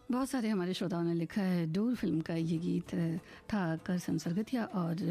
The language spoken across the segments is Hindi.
बहुत सारे हमारे श्रोताओं ने लिखा है, डोर फिल्म का ये गीत था करसन सरगतिया और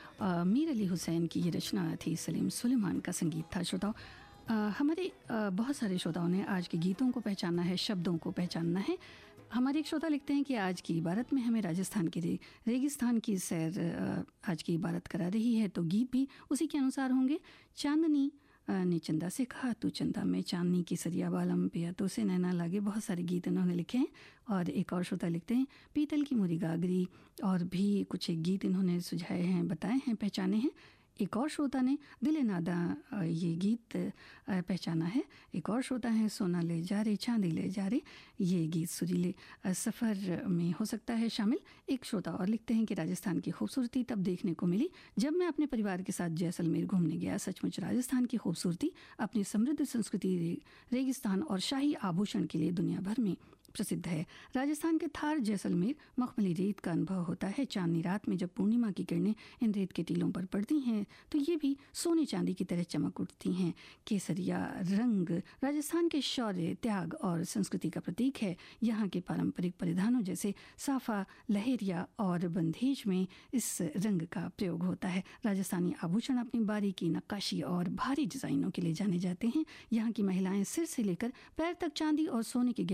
मीर अली हुसैन की ये रचना थी, सलीम सुलेमान का संगीत था। श्रोताओं, हमारे बहुत सारे श्रोताओं ने आज के गीतों को पहचानना है, शब्दों को पहचानना है। हमारे एक श्रोता लिखते हैं कि आज की इबारत में हमें राजस्थान के रेगिस्तान की सैर आज की इबारत करा रही है, तो गीत भी उसी के अनुसार होंगे। चांदनी ने चंदा से कहा तू चंदा में, चांदनी की सरिया बालम पिया तो से नैना लागे। बहुत सारे गीत इन्होंने लिखे हैं। और एक और श्रोता लिखते हैं पीतल की मुरी गागरी, और भी कुछ एक गीत इन्होंने सुझाए हैं, बताए हैं, पहचाने हैं। एक और श्रोता ने दिल नादा ये गीत पहचाना है। एक और श्रोता है सोना ले जा रे चांदी ले जा रे, ये गीत सुरीले सफ़र में हो सकता है शामिल। एक श्रोता और लिखते हैं कि राजस्थान की खूबसूरती तब देखने को मिली जब मैं अपने परिवार के साथ जैसलमेर घूमने गया। सचमुच राजस्थान की खूबसूरती अपनी समृद्ध संस्कृति, रेगिस्तान और शाही आभूषण के लिए दुनिया भर में प्रसिद्ध है। राजस्थान के थार जैसलमेर मखमली रेत का अनुभव होता है। चांदनी रात में जब पूर्णिमा की किरणें इन रेत के टीलों पर पड़ती हैं तो ये भी सोने चांदी की तरह चमक उठती हैं। केसरिया रंग राजस्थान के शौर्य, त्याग और संस्कृति का प्रतीक है। यहाँ के पारंपरिक परिधानों जैसे साफा, लहेरिया और बंधेज में इस रंग का प्रयोग होता है। राजस्थानी आभूषण अपनी बारीकी, नक्काशी और भारी डिजाइनों के लिए जाने जाते हैं। यहाँ की महिलाएं सिर से लेकर पैर तक चांदी और सोने के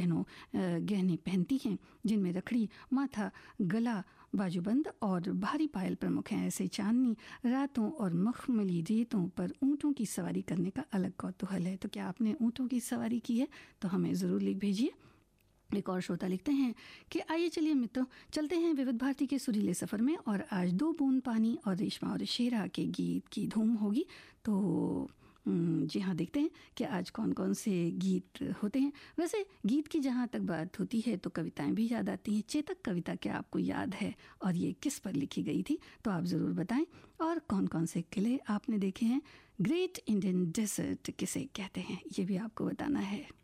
गहने पहनती हैं, जिनमें रखड़ी, माथा, गला, बाजूबंद और भारी पायल प्रमुख हैं। ऐसे चांदनी रातों और मखमली रेतों पर ऊँटों की सवारी करने का अलग कौतूहल है। तो क्या आपने ऊँटों की सवारी की है? तो हमें ज़रूर लिख भेजिए। एक और श्रोता लिखते हैं कि आइए चलिए मित्रों, चलते हैं विविध भारती के सुरीले सफ़र में। और आज दो बूंद पानी और रेशमा और शेरा के गीत की धूम होगी। तो जी हाँ, देखते हैं कि आज कौन कौन से गीत होते हैं। वैसे गीत की जहाँ तक बात होती है तो कविताएं भी याद आती हैं। चेतक कविता क्या आपको याद है और ये किस पर लिखी गई थी? तो आप ज़रूर बताएं। और कौन कौन से किले आपने देखे हैं? ग्रेट इंडियन डेजर्ट किसे कहते हैं, ये भी आपको बताना है।